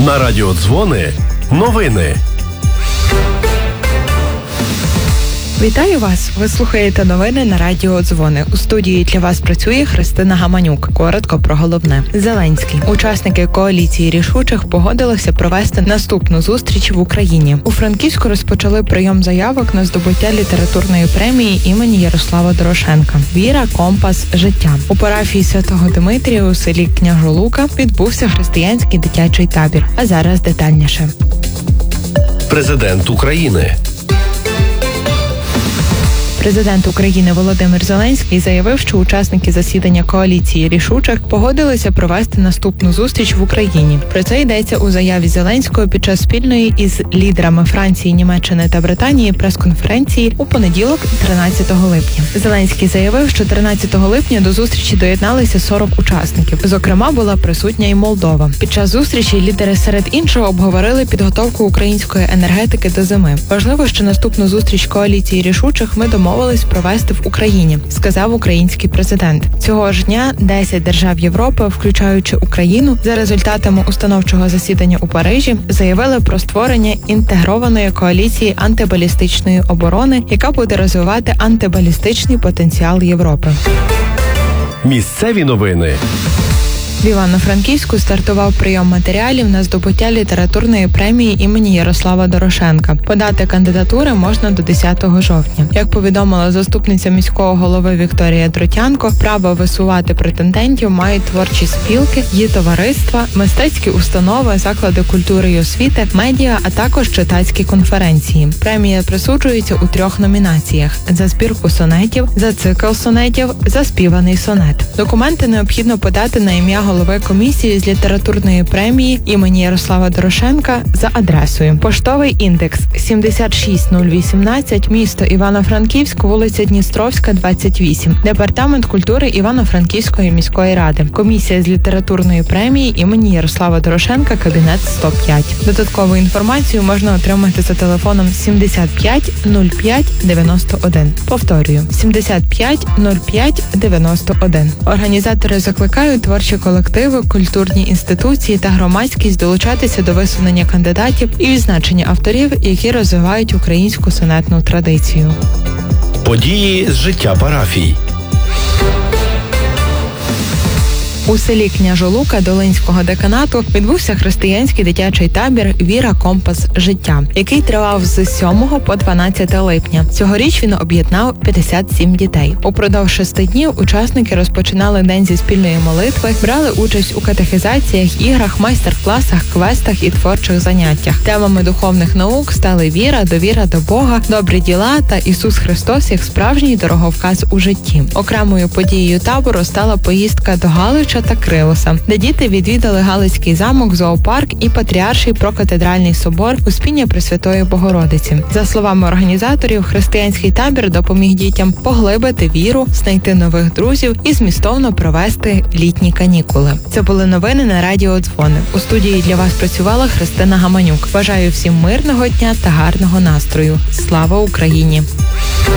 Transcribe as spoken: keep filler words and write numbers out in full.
На радіо Дзвони новини. Вітаю вас! Ви слухаєте новини на радіо Дзвони. У студії для вас працює Христина Гаманюк. Коротко про головне. Зеленський. Учасники коаліції рішучих погодилися провести наступну зустріч в Україні. У Франківську розпочали прийом заявок на здобуття літературної премії імені Ярослава Дорошенка «Віра, компас, життя». У парафії Святого Димитрія у селі Княжолука відбувся християнський дитячий табір. А зараз детальніше. Президент України. Президент України Володимир Зеленський заявив, що учасники засідання коаліції рішучих погодилися провести наступну зустріч в Україні. Про це йдеться у заяві Зеленського під час спільної із лідерами Франції, Німеччини та Британії прес-конференції у понеділок, тринадцятого липня. Зеленський заявив, що тринадцятого липня до зустрічі доєдналися сорок учасників. Зокрема, була присутня і Молдова. Під час зустрічі лідери серед іншого обговорили підготовку української енергетики до зими. Важливо, що наступну зустріч коаліції рішучих ми домовилися Домовились провести в Україні, сказав український президент. Цього ж дня десять держав Європи, включаючи Україну, за результатами установчого засідання у Парижі, заявили про створення інтегрованої коаліції антибалістичної оборони, яка буде розвивати антибалістичний потенціал Європи. Місцеві новини. В Івано-Франківську стартував прийом матеріалів на здобуття літературної премії імені Ярослава Дорошенка. Подати кандидатури можна до десятого жовтня. Як повідомила заступниця міського голови Вікторія Дротянко, право висувати претендентів мають творчі спілки, її товариства, мистецькі установи, заклади культури і освіти, медіа, а також читацькі конференції. Премія присуджується у трьох номінаціях – за збірку сонетів, за цикл сонетів, за співаний сонет. Документи необхідно подати на ім'я голови комісії з літературної премії імені Ярослава Дорошенка за адресою: поштовий індекс сімдесят шість нуль вісімнадцять, місто Івано-Франківськ, вулиця Дністровська, двадцять вісім, департамент культури Івано-Франківської міської ради, комісія з літературної премії імені Ярослава Дорошенка, кабінет сто п'ять. Додаткову інформацію можна отримати за телефоном сімдесят п'ять нуль п'ять дев'яносто один. Повторюю, сімдесят п'ять нуль п'ять дев'яносто один. Організатори закликають творчі колективи, культурні інституції та громадськість долучатися до висунення кандидатів і відзначення авторів, які розвивають українську сонетну традицію. Події з життя парафій. У селі Княжолука Долинського деканату відбувся християнський дитячий табір «Віра, компас, життя», який тривав з сьомого по дванадцяте липня. Цьогоріч він об'єднав п'ятдесят сім дітей. Упродовж шести днів учасники розпочинали день зі спільної молитви, брали участь у катехизаціях, іграх, майстер-класах, квестах і творчих заняттях. Темами духовних наук стали віра, довіра до Бога, добрі діла та Ісус Христос як справжній дороговказ у житті. Окремою подією табору стала поїздка до Галича та Крилоса, де діти відвідали Галицький замок, зоопарк і Патріарший прокатедральний собор Успіння Пресвятої Богородиці. За словами організаторів, християнський табір допоміг дітям поглибити віру, знайти нових друзів і змістовно провести літні канікули. Це були новини на радіо Дзвони. У студії для вас працювала Христина Гаманюк. Бажаю всім мирного дня та гарного настрою. Слава Україні!